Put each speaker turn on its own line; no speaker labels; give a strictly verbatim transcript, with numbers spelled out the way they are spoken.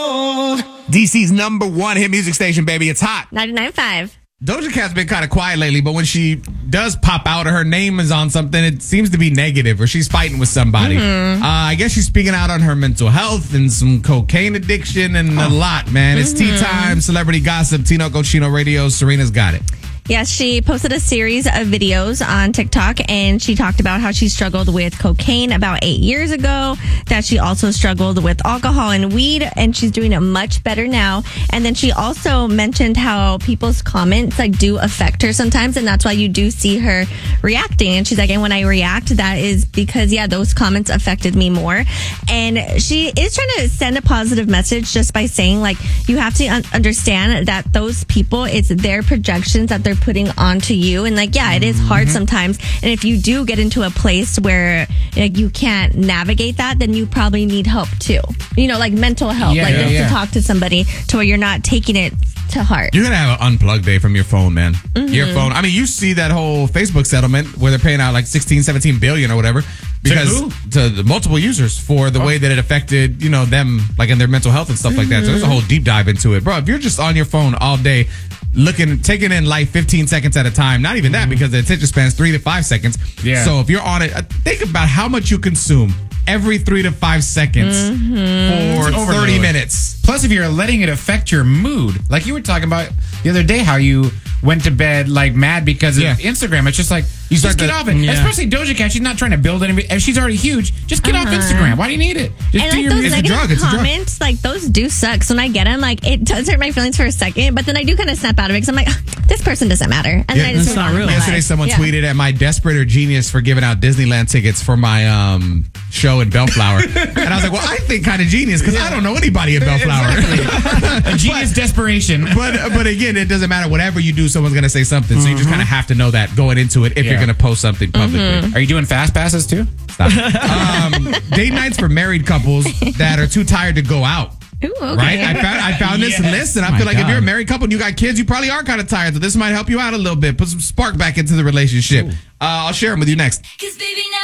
D C's number one hit music station, baby. It's hot.
ninety-nine point five.
Doja Cat's been kind of quiet lately, but when she does pop out or her name is on something, it seems to be negative or she's fighting with somebody. Mm-hmm. Uh, I guess she's speaking out on her mental health and some cocaine addiction and oh. a lot, man. It's mm-hmm. tea time, celebrity gossip, Tino Cochino Radio. Serena's got it.
Yes, she posted a series of videos on TikTok, and she talked about how she struggled with cocaine about eight years ago, that she also struggled with alcohol and weed, and she's doing it much better now. And then she also mentioned how people's comments like do affect her sometimes, and that's why you do see her reacting. And she's like, and when I react, that is because, yeah, those comments affected me more. And she is trying to send a positive message just by saying, like, you have to un- understand that those people, it's their projections that they're putting onto you, and like, yeah, it is hard mm-hmm. sometimes, and if you do get into a place where like, you can't navigate that, then you probably need help too, you know, like mental help, yeah, like yeah, just yeah. to talk to somebody to where you're not taking it to heart.
You're gonna have an unplugged day from your phone, man. Mm-hmm. Your phone. I mean, you see that whole Facebook settlement where they're paying out like sixteen, seventeen billion or whatever because to, to the multiple users for the oh. way that it affected, you know, them like in their mental health and stuff mm-hmm. like that. So there's a whole deep dive into it, bro. If you're just on your phone all day, looking, taking in life fifteen seconds at a time. Not even that, mm-hmm. because the attention span is three to five seconds. Yeah. So if you're on it, think about how much you consume every three to five seconds mm-hmm. for thirty minutes.
Plus, if you're letting it affect your mood, like you were talking about the other day, how you went to bed like mad because of yeah. Instagram. It's just like, you just get to, off it. Yeah. Especially Doja Cat, she's not trying to build anything. If she's already huge, just get uh-huh. off Instagram. Why do you need it? Just
and
do
like
your
those
it's
negative
a drug. It's
comments,
a drug.
like those do suck. So when I get them, like it does hurt my feelings for a second, but then I do kind of snap out of it because I'm like, this person doesn't matter. And
yeah,
then I just
it's not real. Yesterday, life. someone yeah. tweeted at my desperate or genius for giving out Disneyland tickets for my um, show in Bellflower, and I was like, well, I think kind of genius because yeah. I don't know anybody in Bellflower.
Exactly. A genius but, desperation.
But but again, it doesn't matter. Whatever you do, someone's gonna say something. So mm-hmm. you just kind of have to know that going into it if yeah. you're gonna post something publicly.
Mm-hmm. Are you doing fast passes too?
Stop. um, date nights for married couples that are too tired to go out.
Ooh, okay.
Right? I found I found this yes. list, and I My feel like God. if you're a married couple and you got kids, you probably are kind of tired. So this might help you out a little bit. Put some spark back into the relationship. Uh, I'll share them with you next.